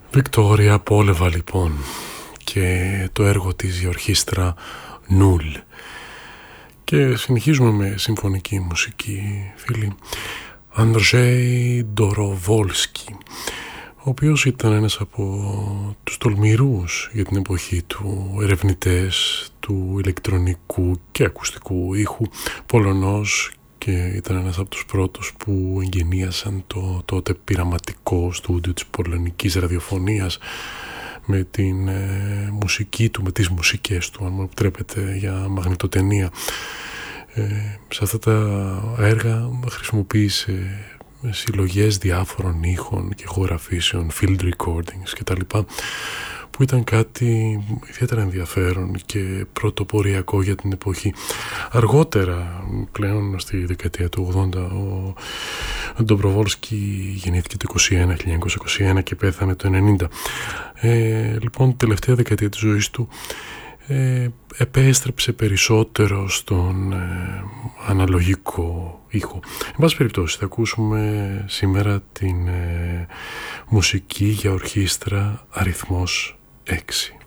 Βικτόρια Πόλεβα λοιπόν και το έργο της η ορχήστρα Νουλ. Και συνεχίζουμε με συμφωνική μουσική, φίλοι. Αντρζέι Ντοροβόλσκι, ο οποίος ήταν ένας από τους τολμηρούς για την εποχή του ερευνητές του ηλεκτρονικού και ακουστικού ήχου, Πολωνός, και ήταν ένας από τους πρώτους που εγγενίασαν το τότε πειραματικό στούντιο της πολωνικής ραδιοφωνίας με την μουσική του, με τις μουσικές του, αν μου επιτρέπετε, για μαγνητοτενία. Σε αυτά τα έργα χρησιμοποίησε συλλογές διάφορων ήχων και ηχογραφήσεων, field recordings κτλ, που ήταν κάτι ιδιαίτερα ενδιαφέρον και πρωτοποριακό για την εποχή. Αργότερα, πλέον στη δεκαετία του 80, ο Ντομπροβόλσκι γεννήθηκε το 1921 και πέθανε το 90. Λοιπόν, τελευταία δεκαετία της ζωής του επέστρεψε περισσότερο στον αναλογικό ήχο. Εν πάση περιπτώσει, θα ακούσουμε σήμερα την μουσική για ορχήστρα αριθμός 6.